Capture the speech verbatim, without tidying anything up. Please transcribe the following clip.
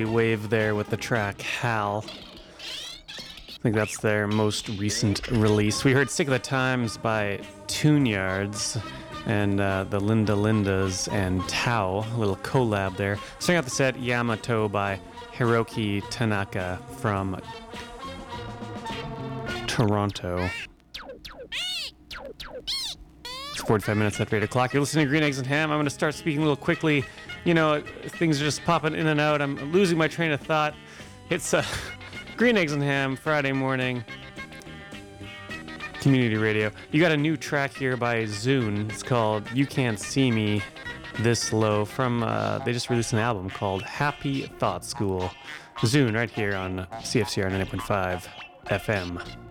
Wave there with the track Hal. I think that's their most recent release. We heard Sick of the Times by Tune-Yards and uh, the Linda Lindas and Tao, a little collab there. Starting out the set, Yamato by Hiroki Tanaka from Toronto. It's forty-five minutes after eight o'clock. You're listening to Green Eggs and Ham. I'm going to start speaking a little quickly. You know, things are just popping in and out. I'm losing my train of thought. It's uh, Green Eggs and Ham, Friday morning. Community radio. You got a new track here by Zune. It's called You Can't See Me This Low from, uh, they just released an album called Happy Thought School. Zune right here on C F C R ninety point five F M.